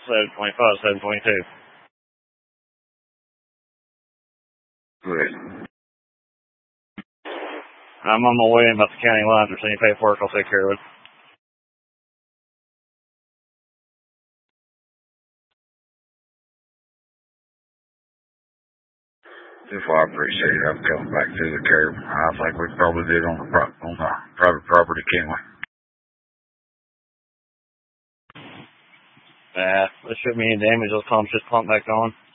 725, 722. Good. I'm on my way in about the county lines. If there's any paperwork, I'll take care of it. If I appreciate it, I'm coming back through the curb. I think we probably did on the private property, can't we? There shouldn't be any damage. Those pumps just pump back on.